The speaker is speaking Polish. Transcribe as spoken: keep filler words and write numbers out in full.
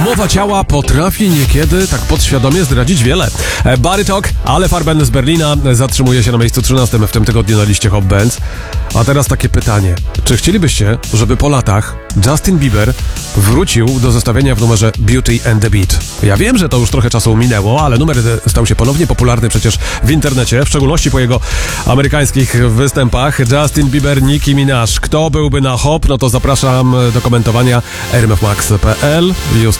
Mowa ciała potrafi niekiedy tak podświadomie zdradzić wiele. Body Talk, ale Farben z Berlina zatrzymuje się na miejscu trzynastym w tym tygodniu na liście Hot Bands. A teraz takie pytanie. Czy chcielibyście, żeby po latach Justin Bieber wrócił do zestawienia w numerze Beauty and the Beat? Ja wiem, że to już trochę czasu minęło, ale numer stał się ponownie popularny przecież w internecie, w szczególności po jego amerykańskich występach. Justin Bieber, Nicki Minaj. Kto byłby na hop? No to zapraszam do komentowania r m f max kropka p l.